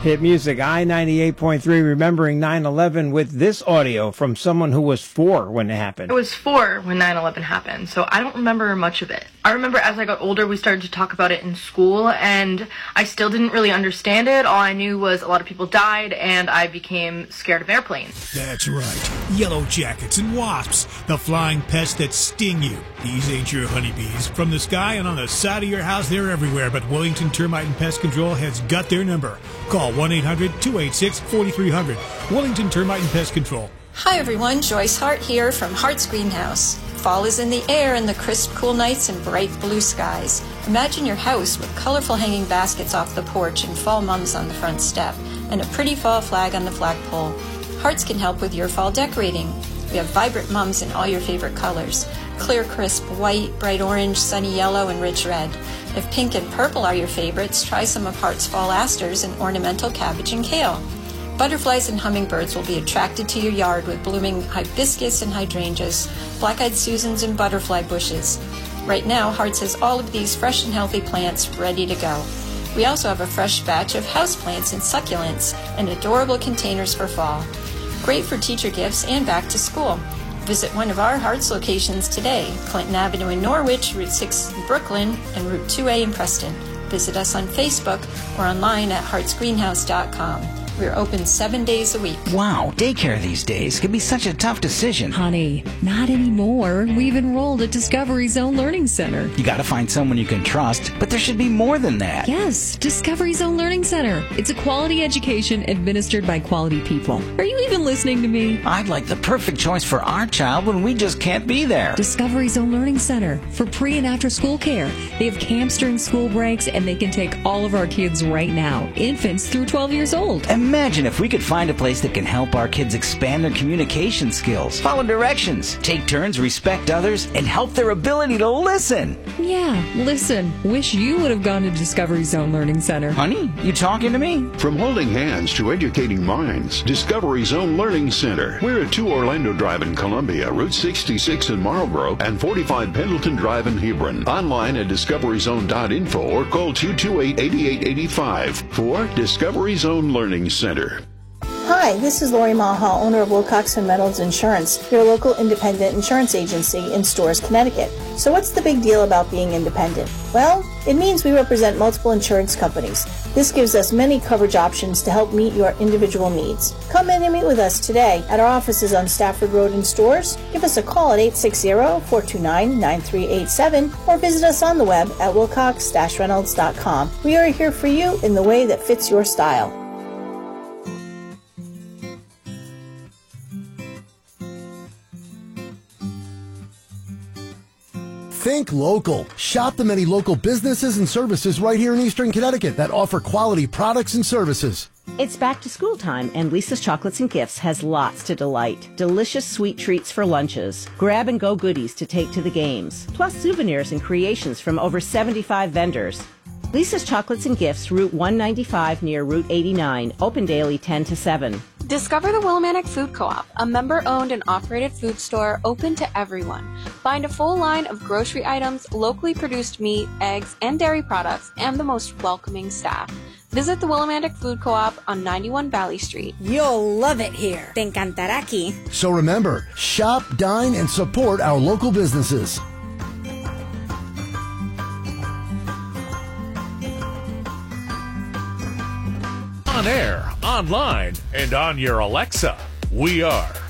Hit Music, I-98.3, remembering 9/11 with this audio from someone who was 4 when it happened. I was 4 when 9/11 happened, so I don't remember much of it. I remember as I got older, we started to talk about it in school, and I still didn't really understand it. All I knew was a lot of people died, and I became scared of airplanes. That's right. Yellow jackets and wasps, the flying pests that sting you. These ain't your honeybees. From the sky and on the side of your house, they're everywhere, but Wellington Termite and Pest Control has got their number. Call 1-800-286-4300. Wellington Termite and Pest Control. Hi everyone, Joyce Hart here from Hart's Greenhouse. Fall is in the air and the crisp, cool nights and bright blue skies. Imagine your house with colorful hanging baskets off the porch and fall mums on the front step, and a pretty fall flag on the flagpole. Hart's can help with your fall decorating. We have vibrant mums in all your favorite colors. Clear, crisp white, bright orange, sunny yellow, and rich red. If pink and purple are your favorites, try some of Hart's fall asters and ornamental cabbage and kale. Butterflies and hummingbirds will be attracted to your yard with blooming hibiscus and hydrangeas, black-eyed Susans and butterfly bushes. Right now, Hart's has all of these fresh and healthy plants ready to go. We also have a fresh batch of houseplants and succulents and adorable containers for fall. Great for teacher gifts and back to school. Visit one of our Hart's locations today, Clinton Avenue in Norwich, Route 6 in Brooklyn, and Route 2A in Preston. Visit us on Facebook or online at hartsgreenhouse.com. We're open 7 days a week. Wow, daycare these days can be such a tough decision. Honey, not anymore. We've enrolled at Discovery Zone Learning Center. You gotta find someone you can trust, but there should be more than that. Yes, Discovery Zone Learning Center. It's a quality education administered by quality people. Are you even listening to me? I'd like the perfect choice for our child when we just can't be there. Discovery Zone Learning Center for pre and after school care. They have camps during school breaks, and they can take all of our kids right now, infants through 12 years old. Imagine if we could find a place that can help our kids expand their communication skills, follow directions, take turns, respect others, and help their ability to listen. Yeah, listen. Wish you would have gone to Discovery Zone Learning Center. Honey, you talking to me? From holding hands to educating minds, Discovery Zone Learning Center. We're at 2 Orlando Drive in Columbia, Route 66 in Marlboro, and 45 Pendleton Drive in Hebron. Online at discoveryzone.info or call 228-8885 for Discovery Zone Learning Center. Hi, this is Lori Maha, owner of Wilcox & Reynolds Insurance, your local independent insurance agency in Storrs, Connecticut. So what's the big deal about being independent? Well, it means we represent multiple insurance companies. This gives us many coverage options to help meet your individual needs. Come in and meet with us today at our offices on Stafford Road in Storrs. Give us a call at 860-429-9387 or visit us on the web at wilcox-reynolds.com. We are here for you in the way that fits your style. Think local. Shop the many local businesses and services right here in Eastern Connecticut that offer quality products and services. It's back to school time, and Lisa's Chocolates and Gifts has lots to delight. Delicious sweet treats for lunches, grab-and-go goodies to take to the games, plus souvenirs and creations from over 75 vendors. Lisa's Chocolates and Gifts, Route 195 near Route 89, open daily 10 to 7. Discover the Willimantic Food Co-op, a member-owned and operated food store open to everyone. Find a full line of grocery items, locally produced meat, eggs, and dairy products, and the most welcoming staff. Visit the Willimantic Food Co-op on 91 Valley Street. You'll love it here. Te encantará aquí. So remember, shop, dine, and support our local businesses. On air, online, and on your Alexa, we are